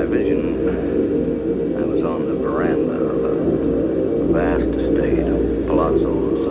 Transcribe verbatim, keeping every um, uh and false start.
vision. I was on the veranda of a vast estate of palazzos